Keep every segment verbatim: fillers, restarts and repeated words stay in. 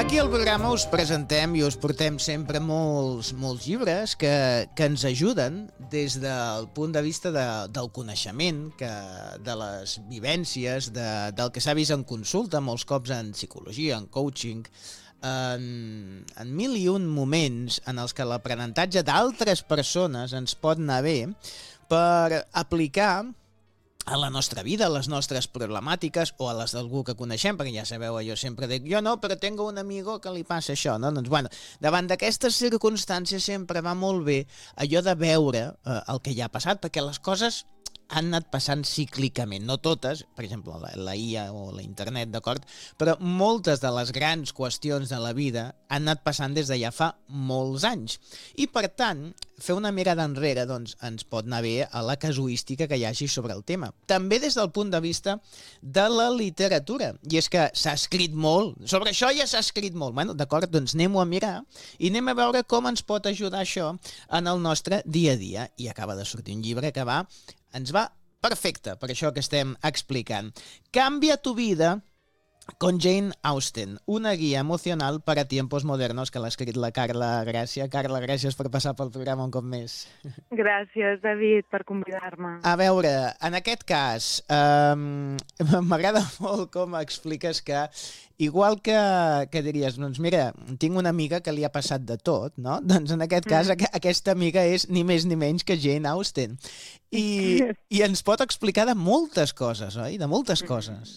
Aquí al programa us presentem i us portem sempre molts, molts llibres que, que ens ajuden des del punt de vista de, del coneixement, que, de les vivències, de, del que s'ha vist en consulta, molts cops en psicologia, en coaching, en, en mil i un moments en els que l'aprenentatge d'altres persones ens pot anar bé per aplicar a la nostra vida, a les nostres problemàtiques o a les d'algú que coneixem, perquè ja sabeu, jo sempre dic, jo no, però tengo un amigo que li passa això, no? Doncs, bueno, davant d'aquestes circumstàncies sempre va molt bé allò de veure eh, el que ja ha passat, perquè les coses han anat passant cíclicament, no totes, per exemple, la, la I A o la internet, d'acord? Però moltes de les grans qüestions de la vida han anat passant des de ja fa molts anys. I, per tant, fer una mirada enrere doncs, ens pot anar bé a la casuística que hi hagi sobre el tema. També des del punt de vista de la literatura. I és que s'ha escrit molt, sobre això ja s'ha escrit molt. Bueno, d'acord, doncs anem-ho a mirar i anem a veure com ens pot ajudar això en el nostre dia a dia. I acaba de sortir un llibre que va ens va perfecte per això que estem explicant. Cambia tu vida con Jane Austen, una guia emocional per a tiempos modernos, que l'ha escrit la Carla Gràcia. Carla, gràcies per passar pel programa un cop més. Gràcies, David, per convidar-me. A veure, en aquest cas, um, m'agrada molt com expliques que, igual que, que diries, doncs mira, tinc una amiga que li ha passat de tot, no? Doncs en aquest cas, mm. aquesta amiga és ni més ni menys que Jane Austen. I, i ens pot explicar de moltes coses, oi? De moltes coses.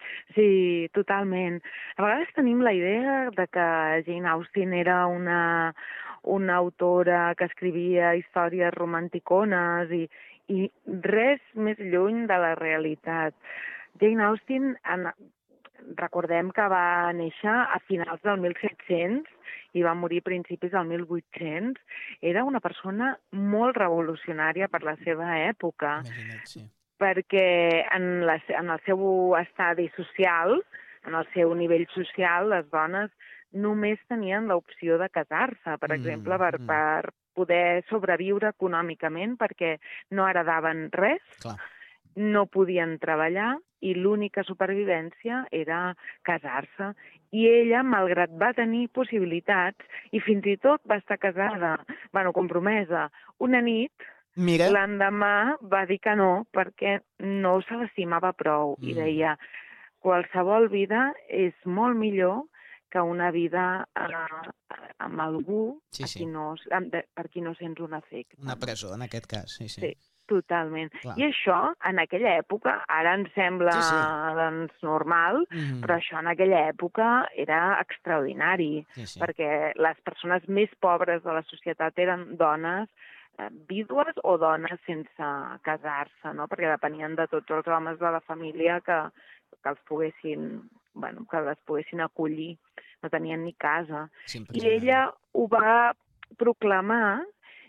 Sí, totalment. A vegades tenim la idea de que Jane Austen era una, una autora que escrivia històries romanticones i, i res més lluny de la realitat. Jane Austen, en, recordem que va néixer a finals del mil set-cents i va morir a principis del mil vuit-cents. Era una persona molt revolucionària per la seva època. Imagina't, sí. Perquè en, la, en el seu estadi social, en el seu nivell social, les dones només tenien l'opció de casar-se, per mm, exemple, per, mm. per poder sobreviure econòmicament, perquè no heredaven res, Clar. No podien treballar i l'única supervivència era casar-se. I ella, malgrat va tenir possibilitats, i fins i tot va estar casada, bueno, compromesa, una nit, Mira. L'endemà va dir que no, perquè no se l'estimava prou. Mm. I deia, qualsevol vida és molt millor que una vida eh, amb algú sí, sí. A qui no, per qui no sents un afecte. Una presó, en aquest cas, sí, sí. Sí, totalment. Clar. I això, en aquella època, ara ens sembla sí, sí. doncs, normal, mm. però això en aquella època era extraordinari, sí, sí. perquè les persones més pobres de la societat eren dones vídues o dones sense casar-se, no? Perquè depenien de tots els homes de la família que, que els poguessin, bueno, que les poguessin acollir. No tenien ni casa. I ella ho va proclamar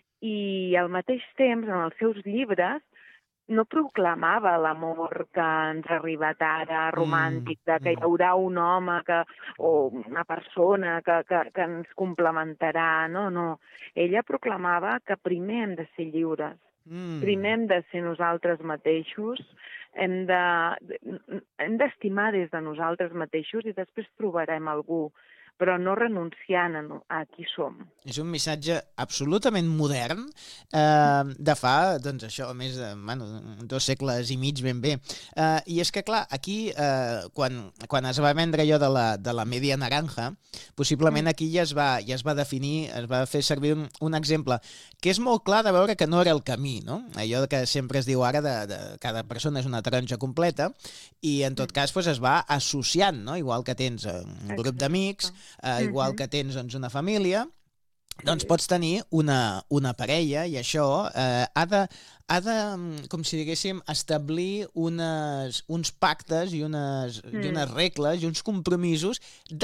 i al mateix temps, en els seus llibres, no proclamava l'amor que ens ha arribat ara, romàntic, de que hi haurà un home que, o una persona que, que, que ens complementarà. No, no. Ella proclamava que primer hem de ser lliures, mm. primer hem de ser nosaltres mateixos, hem de, hem d'estimar des de nosaltres mateixos i després trobarem algú, però no renunciant a, a qui som. És un missatge absolutament modern, eh, de fa, doncs això, més de bueno, dos segles i mig ben bé. Eh, I és que, clar, aquí, eh, quan, quan es va vendre allò de la, de la media naranja, possiblement aquí ja es va, ja es va definir, es va fer servir un, un exemple que és molt clar de veure que no era el camí, no? Allò que sempre es diu ara de, de cada persona és una taronja completa i, en tot cas, doncs, es va associant, no? Igual que tens un grup d'amics, Uh, igual que tens doncs, una família, doncs pots tenir una, una parella i això eh, ha, de, ha de, com si diguéssim, establir unes, uns pactes i unes, mm. i unes regles i uns compromisos de